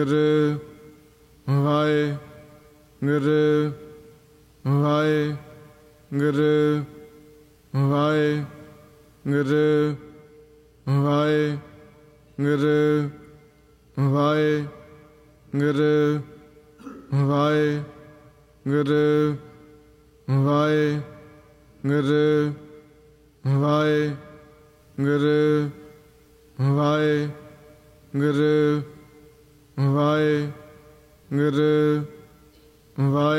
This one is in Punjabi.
ਗੁਰੂ ਵਾਹਿਗੁਰੂ ਵਾਹਿਗੁਰੂ ਵਾਹਿਗੁਰੂ ਵਾਹਿਗੁਰੂ ਵਾਹਿਗੁਰੂ ਵਾਹਿਗੁਰੂ ਵਾਹਿਗੁਰੂ ਵਾਹਿਗੁਰੂ ਵਾਹਿਗੁਰੂ ਵਾਹਿਗੁਰੂ ਵਾਹਿਗੁਰੂ